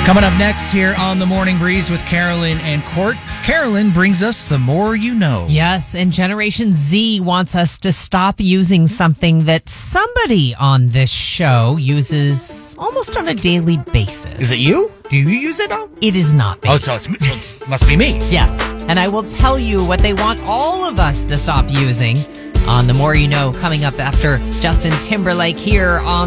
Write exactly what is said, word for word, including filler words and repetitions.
Coming up next here on The Morning Breeze with Carolyn and Court. Carolyn brings us The More You Know. Yes, and Generation Z wants us to stop using something that somebody on this show uses almost on a daily basis. Is it you? Do you use it now? It is not me. Oh, so it's, it must be me. Yes, and I will tell you what they want all of us to stop using on The More You Know, coming up after Justin Timberlake here on